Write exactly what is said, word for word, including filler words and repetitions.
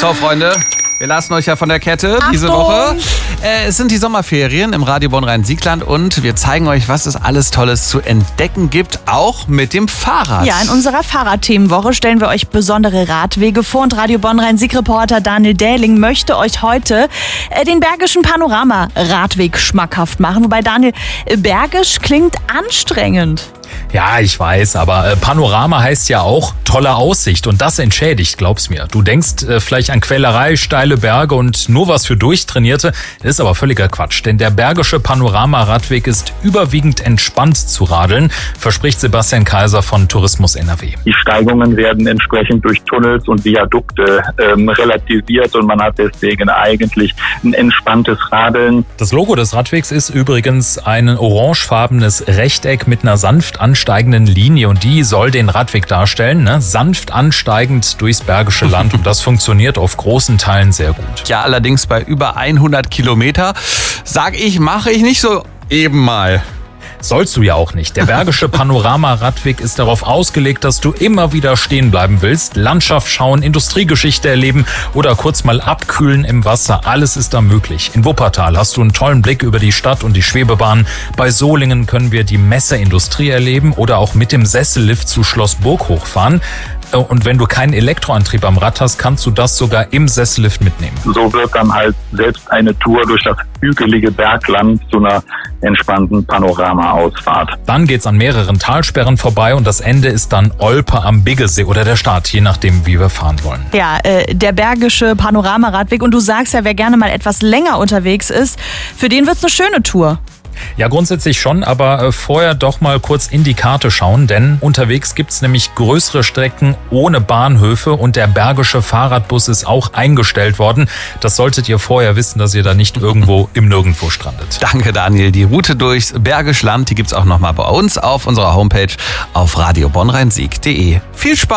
So, Freunde, wir lassen euch ja von der Kette Achtung. diese Woche. Äh, es sind die Sommerferien im Radio Bonn-Rhein-Siegland und wir zeigen euch, was es alles Tolles zu entdecken gibt, auch mit dem Fahrrad. Ja, in unserer Fahrradthemenwoche stellen wir euch besondere Radwege vor und Radio Bonn-Rhein-Sieg-Reporter Daniel Dähling möchte euch heute äh, den Bergischen Panorama-Radweg schmackhaft machen. Wobei, Daniel, äh, Bergisch klingt anstrengend. Ja, ich weiß, aber äh, Panorama heißt ja auch tolle Aussicht und das entschädigt, glaub's mir. Du denkst äh, vielleicht an Quälerei, steile Berge und nur was für Durchtrainierte. Das ist aber völliger Quatsch, denn der Bergische Panorama-Radweg ist überwiegend entspannt zu radeln, verspricht Sebastian Kaiser von Tourismus N R W. Die Steigungen werden entsprechend durch Tunnels und Viadukte ähm, relativiert und man hat deswegen eigentlich ein entspanntes Radeln. Das Logo des Radwegs ist übrigens ein orangefarbenes Rechteck mit einer sanft ansteigenden Linie und die soll den Radweg darstellen, ne? Sanft ansteigend durchs Bergische Land und das funktioniert auf großen Teilen sehr gut. Ja, allerdings bei über hundert Kilometer, sag ich, mache ich nicht so eben mal. Sollst du ja auch nicht. Der Bergische Panorama-Radweg ist darauf ausgelegt, dass du immer wieder stehen bleiben willst, Landschaft schauen, Industriegeschichte erleben oder kurz mal abkühlen im Wasser. Alles ist da möglich. In Wuppertal hast du einen tollen Blick über die Stadt und die Schwebebahn. Bei Solingen können wir die Messeindustrie erleben oder auch mit dem Sessellift zu Schloss Burg hochfahren. Und wenn du keinen Elektroantrieb am Rad hast, kannst du das sogar im Sessellift mitnehmen. So wird dann halt selbst eine Tour durch das hügelige Bergland zu einer entspannten Panorama-Ausfahrt. Dann geht's an mehreren Talsperren vorbei und das Ende ist dann Olpe am Biggesee oder der Start, je nachdem, wie wir fahren wollen. Ja, äh, der Bergische Panorama-Radweg. Und du sagst ja, wer gerne mal etwas länger unterwegs ist, für den wird's eine schöne Tour. Ja, grundsätzlich schon, aber vorher doch mal kurz in die Karte schauen, denn unterwegs gibt's nämlich größere Strecken ohne Bahnhöfe und der Bergische Fahrradbus ist auch eingestellt worden. Das solltet ihr vorher wissen, dass ihr da nicht irgendwo im Nirgendwo strandet. Danke, Daniel. Die Route durchs Bergisch Land, die gibt's auch nochmal bei uns auf unserer Homepage auf radio bonn rhein sieg punkt de. Viel Spaß!